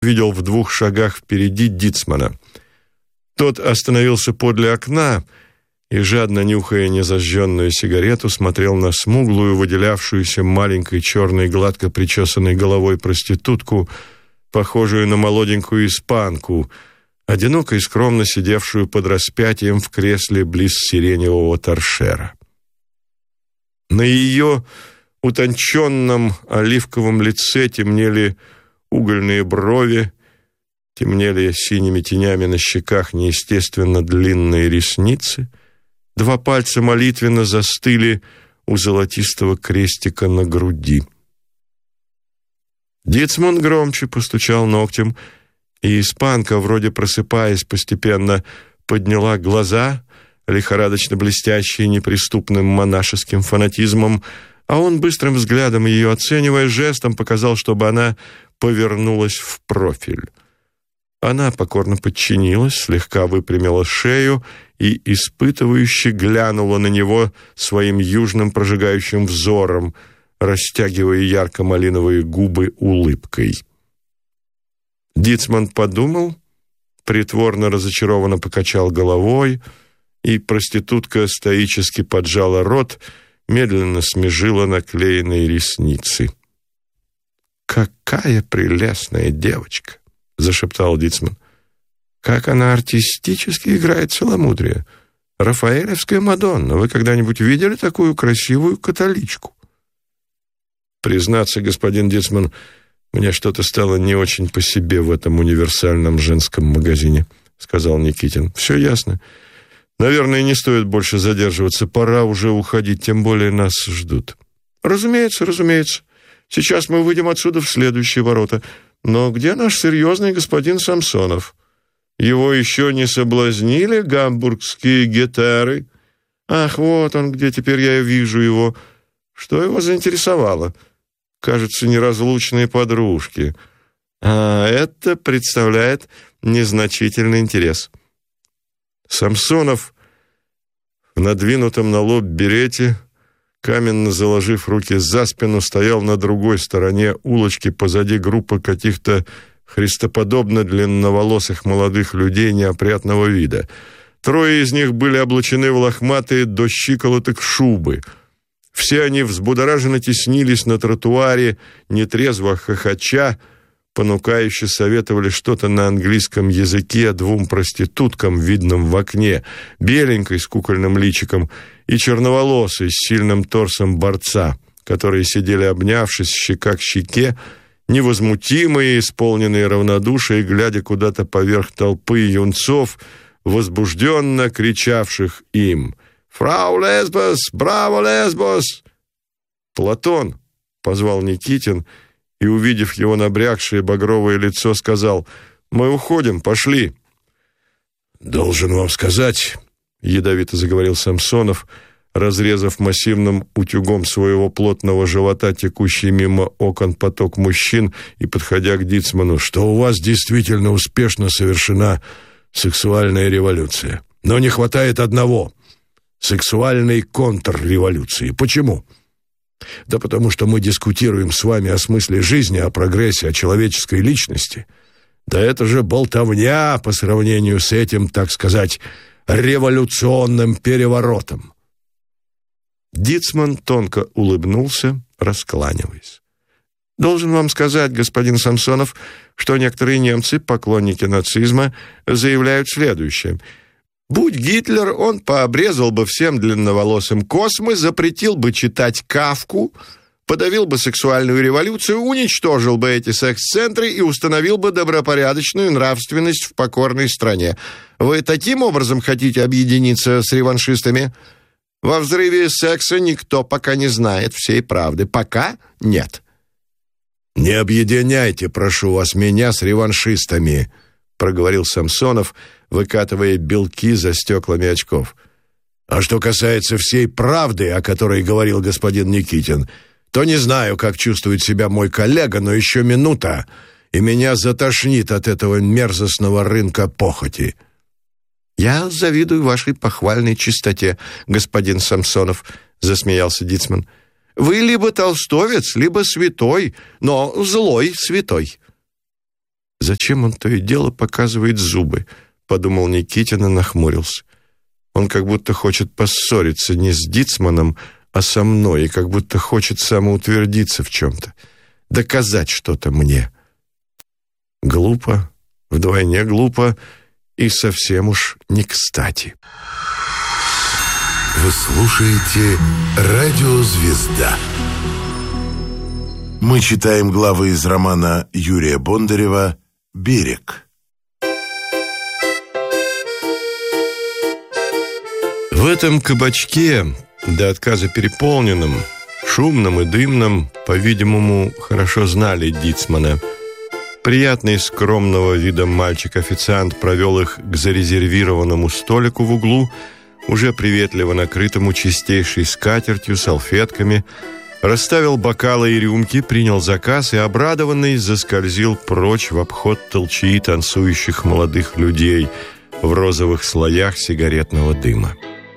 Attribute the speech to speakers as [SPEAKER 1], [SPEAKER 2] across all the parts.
[SPEAKER 1] видел в 2 шагах впереди Дицмана. Тот остановился подле окна и, жадно нюхая незажженную сигарету, смотрел на смуглую, выделявшуюся маленькой черной гладко причесанной головой проститутку, похожую на молоденькую испанку, одиноко и скромно сидевшую под распятием в кресле близ сиреневого торшера. На ее утонченном оливковом лице темнели угольные брови, темнели синими тенями на щеках неестественно длинные ресницы, 2 пальца молитвенно застыли у золотистого крестика на груди. Дицман громче постучал ногтем, и испанка, вроде просыпаясь постепенно, подняла глаза, лихорадочно блестящие неприступным монашеским фанатизмом, а он, быстрым взглядом ее оценивая, жестом показал, чтобы она повернулась в профиль. Она покорно подчинилась, слегка выпрямила шею и испытывающе глянула на него своим южным прожигающим взором, растягивая ярко-малиновые губы улыбкой. Дицман подумал, притворно разочарованно покачал головой, и проститутка стоически поджала рот, медленно смежила наклеенные ресницы. «Какая прелестная девочка!» — зашептал Дицман. «Как она артистически играет целомудрие! Рафаэлевская Мадонна! Вы когда-нибудь видели такую красивую католичку?» «Признаться, господин Дицман, мне что-то стало не очень по себе в этом универсальном женском магазине», — сказал Никитин. «Все ясно. Наверное, не стоит больше задерживаться. Пора уже уходить, тем более нас ждут». «Разумеется, разумеется. Сейчас мы выйдем отсюда в следующие ворота. Но где наш серьезный господин Самсонов? Его еще не соблазнили гамбургские гитары? Ах, вот он где, теперь я вижу его. Что его заинтересовало? Кажется, неразлучные подружки. А это представляет незначительный интерес». Самсонов в надвинутом на лоб берете, каменно заложив руки за спину, стоял на другой стороне улочки позади группы каких-то христоподобно длинноволосых молодых людей неопрятного вида. 3 из них были облачены в лохматые до щиколоток шубы. Все они взбудораженно теснились на тротуаре, нетрезво хохоча, понукающе советовали что-то на английском языке 2 проституткам, видным в окне, беленькой с кукольным личиком и черноволосой с сильным торсом борца, которые сидели обнявшись щека к щеке, невозмутимые, исполненные равнодушия, глядя куда-то поверх толпы юнцов, возбужденно кричавших им: «Фрау Лесбос! Браво, Лесбос!» «Платон!» — позвал Никитин, и, увидев его набрякшее багровое лицо, сказал: «Мы уходим, пошли». «Должен вам сказать», — ядовито заговорил Самсонов, разрезав массивным утюгом своего плотного живота текущий мимо окон поток мужчин и подходя к Дицману, «что у вас действительно успешно совершена сексуальная революция. Но не хватает одного — сексуальной контрреволюции. Почему? Да потому что мы дискутируем с вами о смысле жизни, о прогрессе, о человеческой личности. Да это же болтовня по сравнению с этим, так сказать, революционным переворотом». Дицман тонко улыбнулся, раскланиваясь. «Должен вам сказать, господин Самсонов, что некоторые немцы, поклонники нацизма, заявляют следующее: будь Гитлер, он пообрезал бы всем длинноволосым космы, запретил бы читать Кафку, подавил бы сексуальную революцию, уничтожил бы эти секс-центры и установил бы добропорядочную нравственность в покорной стране. Вы таким образом хотите объединиться с реваншистами? Во взрыве секса никто пока не знает всей правды. Пока нет». «Не объединяйте, прошу вас, меня с реваншистами», — проговорил Самсонов, выкатывая белки за стеклами очков. «А что касается всей правды, о которой говорил господин Никитин, то не знаю, как чувствует себя мой коллега, но еще минута, и меня затошнит от этого мерзостного рынка похоти». «Я завидую вашей похвальной чистоте, господин Самсонов», — засмеялся Дицман. «Вы либо толстовец, либо святой, но злой святой». «Зачем он то и дело показывает зубы?» — подумал Никитин и нахмурился. «Он как будто хочет поссориться не с Дицманом, а со мной, и как будто хочет самоутвердиться в чем-то, доказать что-то мне. Глупо, вдвойне глупо и совсем уж не кстати».
[SPEAKER 2] Вы слушаете «Радио Звезда». Мы читаем главы из романа Юрия Бондарева «Берег».
[SPEAKER 1] В этом кабачке, до отказа переполненном, шумном и дымном, по-видимому, хорошо знали Дицмана. Приятный, скромного вида мальчик-официант провел их к зарезервированному столику в углу, уже приветливо накрытому чистейшей скатертью, салфетками, расставил бокалы и рюмки, принял заказ и, обрадованный, заскользил прочь в обход толчии танцующих молодых людей в розовых слоях сигаретного дыма.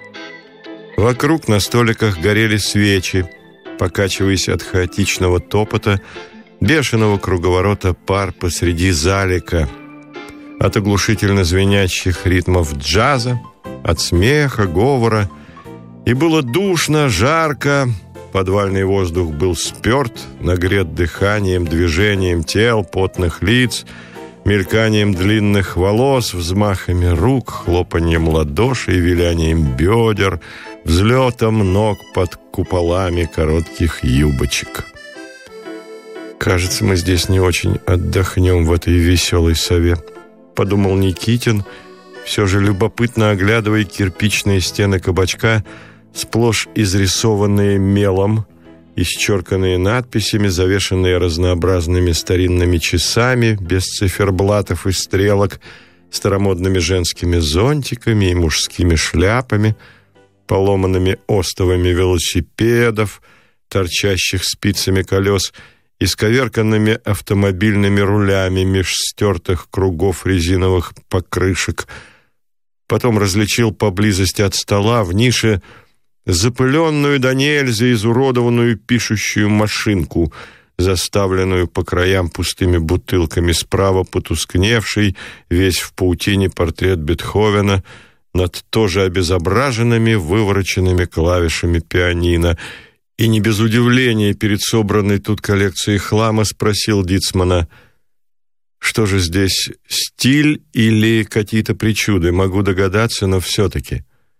[SPEAKER 1] Вокруг на столиках горели свечи, покачиваясь от хаотичного топота, бешеного круговорота пар посреди залика, от оглушительно звенящих ритмов джаза, от смеха, говора. И было душно, жарко, подвальный воздух был спёрт, нагрет дыханием, движением тел, потных лиц, мельканием длинных волос, взмахами рук, хлопаньем ладошей, вилянием бедер, взлетом ног под куполами коротких юбочек. «Кажется, мы здесь не очень отдохнем в этой веселой сове», — подумал Никитин, все же любопытно оглядывая кирпичные стены кабачка, сплошь изрисованные мелом, исчерканные надписями, завешенные разнообразными старинными часами, без циферблатов и стрелок, старомодными женскими зонтиками и мужскими шляпами, поломанными остовами велосипедов, торчащих спицами колес, исковерканными автомобильными рулями меж стертых кругов резиновых покрышек. Потом различил поблизости от стола в нише запыленную до нельзя изуродованную пишущую машинку, заставленную по краям пустыми бутылками, справа потускневший, весь в паутине портрет Бетховена, над тоже обезображенными, вывороченными клавишами пианино. И не без удивления перед собранной тут коллекцией хлама спросил Дицмана: «Что же здесь, стиль или какие-то причуды? Могу догадаться, но все-таки».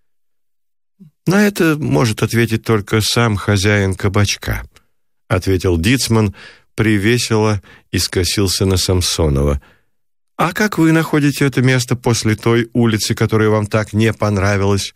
[SPEAKER 1] «На это может ответить только сам хозяин кабачка», — ответил Дицман, привесело и скосился на Самсонова. «А как вы находите это место после той улицы, которая вам так не понравилась?»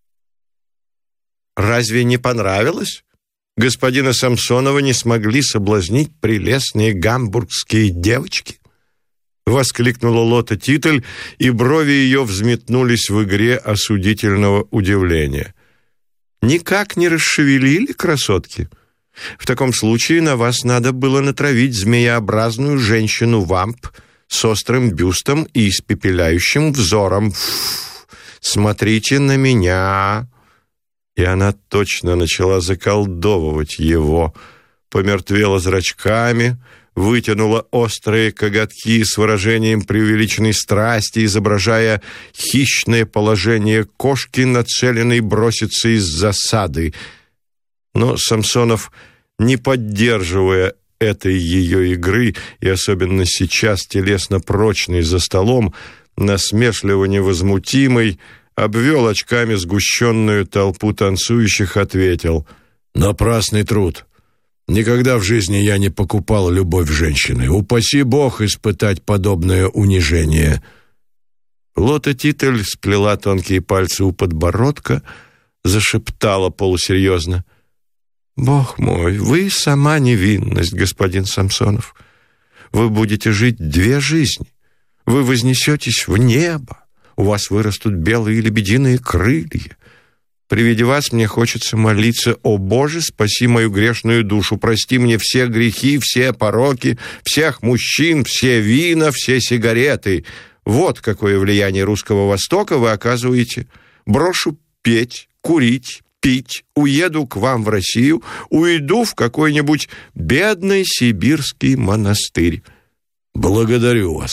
[SPEAKER 1] «Разве не понравилось? Господина Самсонова не смогли соблазнить прелестные гамбургские девочки?» Воскликнула Лота Титель, и брови ее взметнулись в игре осудительного удивления. «Никак не расшевелили, красотки? В таком случае на вас надо было натравить змееобразную женщину-вамп с острым бюстом и испепеляющим взором. Смотрите на меня!» И она точно начала заколдовывать его, помертвела зрачками, вытянула острые коготки с выражением преувеличенной страсти, изображая хищное положение кошки, нацеленной броситься из засады. Но Самсонов, не поддерживая этой ее игры, и особенно сейчас телесно прочный за столом, насмешливо невозмутимый, обвел очками сгущенную толпу танцующих, ответил: «Напрасный труд. Никогда в жизни я не покупал любовь женщины. Упаси Бог испытать подобное унижение». Лота Титель сплела тонкие пальцы у подбородка, зашептала полусерьезно: «Бог мой, вы сама невинность, господин Самсонов. Вы будете жить 2 жизни. Вы вознесетесь в небо. У вас вырастут белые лебединые крылья. При виде вас мне хочется молиться: о Боже, спаси мою грешную душу, прости мне все грехи, все пороки, всех мужчин, все вина, все сигареты. Вот какое влияние русского Востока вы оказываете. Брошу петь, курить, пить, уеду к вам в Россию, уйду в какой-нибудь бедный сибирский монастырь». «Благодарю вас»,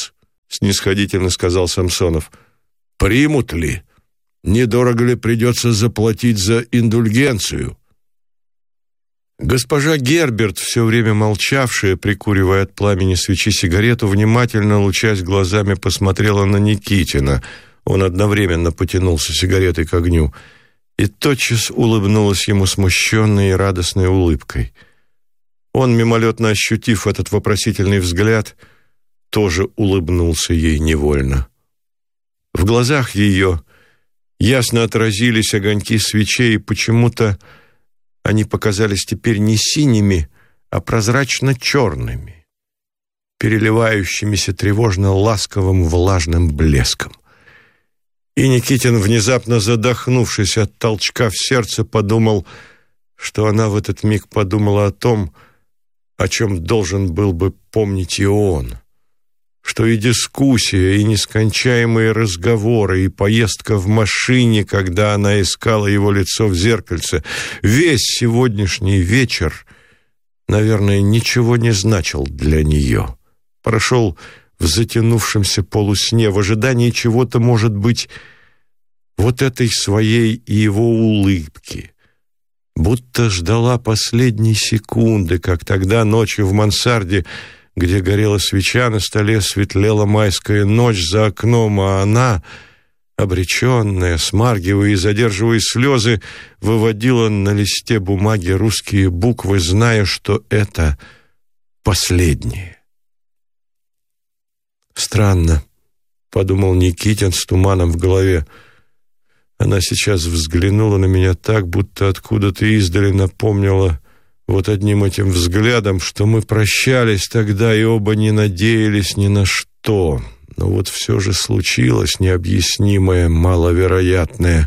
[SPEAKER 1] снисходительно сказал Самсонов. «Примут ли? Недорого ли придется заплатить за индульгенцию?» Госпожа Герберт, все время молчавшая, прикуривая от пламени свечи сигарету, внимательно, лучась глазами, посмотрела на Никитина. Он одновременно потянулся сигаретой к огню и тотчас улыбнулась ему смущенной и радостной улыбкой. Он, мимолетно ощутив этот вопросительный взгляд, тоже улыбнулся ей невольно. В глазах ее ясно отразились огоньки свечей, и почему-то они показались теперь не синими, а прозрачно-черными, переливающимися тревожно-ласковым влажным блеском. И Никитин, внезапно задохнувшись от толчка в сердце, подумал, что она в этот миг подумала о том, о чем должен был бы помнить и он, что и дискуссия, и нескончаемые разговоры, и поездка в машине, когда она искала его лицо в зеркальце, весь сегодняшний вечер, наверное, ничего не значил для нее. Прошел в затянувшемся полусне, в ожидании чего-то, может быть, вот этой своей и его улыбки, будто ждала последней секунды, как тогда ночью в мансарде, где горела свеча, на столе светлела майская ночь за окном, а она, обреченная, смаргивая и задерживая слезы, выводила на листе бумаги русские буквы, зная, что это последнее. «Странно», — подумал Никитин с туманом в голове. Она сейчас взглянула на меня так, будто откуда-то издали напомнила вот одним этим взглядом, что мы прощались тогда и оба не надеялись ни на что. Но вот все же случилось необъяснимое, маловероятное.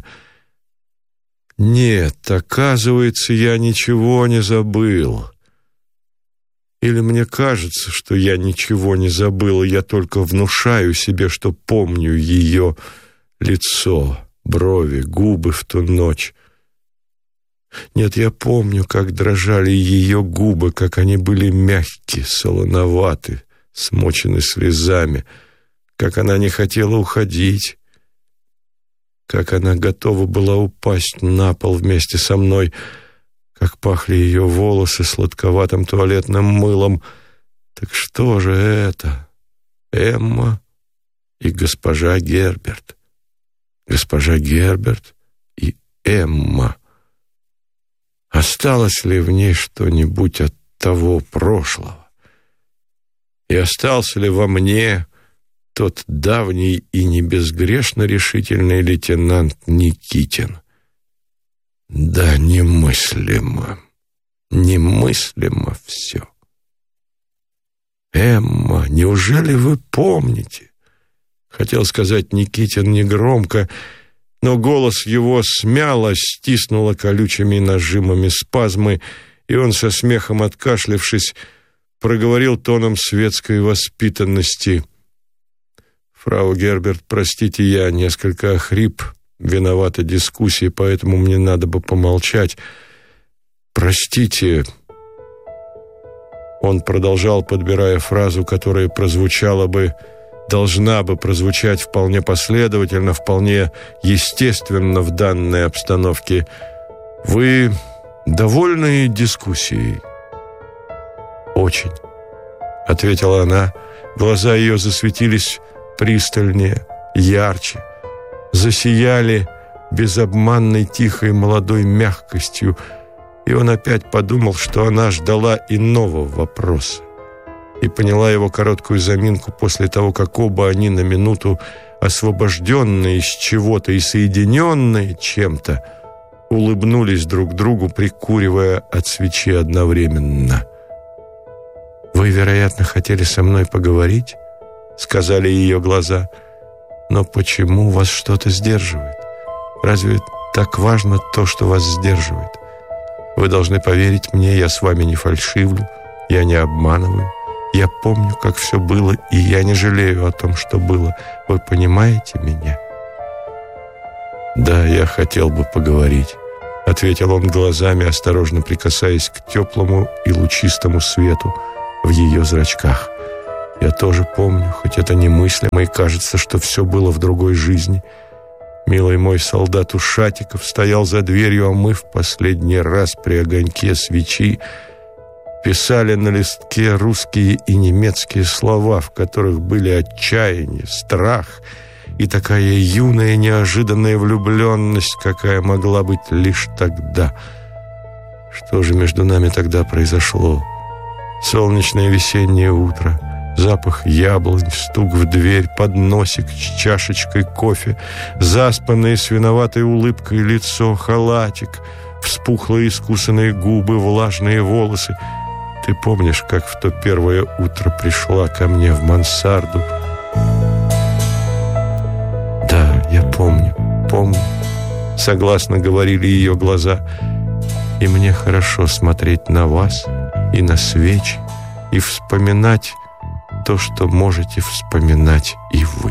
[SPEAKER 1] Нет, оказывается, я ничего не забыл. Или мне кажется, что я ничего не забыл, и я только внушаю себе, что помню ее лицо, брови, губы в ту ночь. Нет, я помню, как дрожали ее губы, как они были мягкие, солоноваты, смочены слезами, как она не хотела уходить, как она готова была упасть на пол вместе со мной, как пахли ее волосы сладковатым туалетным мылом. Так что же это? Эмма и госпожа Герберт. Госпожа Герберт и Эмма. Осталось ли в ней что-нибудь от того прошлого? И остался ли во мне тот давний и не безгрешно решительный лейтенант Никитин? Да, немыслимо, немыслимо все. «Эмма, неужели вы помните?» Хотел сказать Никитин негромко, но голос его смяло, стиснуло колючими нажимами спазмы, и он со смехом откашлявшись проговорил тоном светской воспитанности: «Фрау Герберт, простите, я несколько охрип, виновата дискуссии, поэтому мне надо бы помолчать. Простите». Он продолжал, подбирая фразу, которая должна бы прозвучать вполне последовательно, вполне естественно в данной обстановке. «Вы довольны дискуссией?» «Очень», — ответила она. Глаза ее засветились пристальнее, ярче, засияли безобманной, тихой, молодой мягкостью, и он опять подумал, что она ждала иного вопроса, и поняла его короткую заминку после того, как оба они на минуту, освобожденные из чего-то и соединенные чем-то, улыбнулись друг другу, прикуривая от свечи одновременно. «Вы, вероятно, хотели со мной поговорить?» — сказали ее глаза. «Но почему вас что-то сдерживает? Разве так важно то, что вас сдерживает? Вы должны поверить мне, я с вами не фальшивлю, я не обманываю. Я помню, как все было, и я не жалею о том, что было. Вы понимаете меня?» «Да, я хотел бы поговорить», — ответил он глазами, осторожно прикасаясь к теплому и лучистому свету в ее зрачках. Я тоже помню, хоть это немыслимо, и кажется, что все было в другой жизни. Милый мой солдат Ушатиков стоял за дверью, а мы в последний раз при огоньке свечи писали на листке русские и немецкие слова, в которых были отчаяние, страх и такая юная неожиданная влюбленность, какая могла быть лишь тогда. Что же между нами тогда произошло? Солнечное весеннее утро, запах яблонь, стук в дверь, подносик с чашечкой кофе, заспанное с виноватой улыбкой лицо, халатик, вспухлые искусанные губы, влажные волосы. Ты помнишь, как в то первое утро пришла ко мне в мансарду? Да, я помню, согласно говорили ее глаза. И мне хорошо смотреть на вас и на свечи, и вспоминать то, что можете вспоминать и вы.